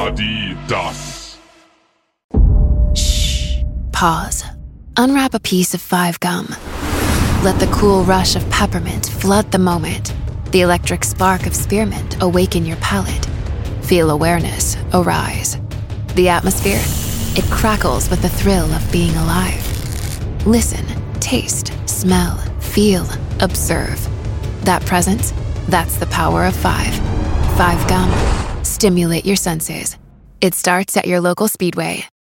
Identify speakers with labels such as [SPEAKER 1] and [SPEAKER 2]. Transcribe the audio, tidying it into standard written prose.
[SPEAKER 1] Adidas.
[SPEAKER 2] Shh. Pause. Unwrap a piece of 5 gum. Let the cool rush of peppermint flood the moment. The electric spark of spearmint awaken your palate. Feel awareness arise. The atmosphere, it crackles with the thrill of being alive. Listen, taste, smell, feel, observe. That presence, that's the power of 5. 5 gum. Stimulate your senses. It starts at your local Speedway.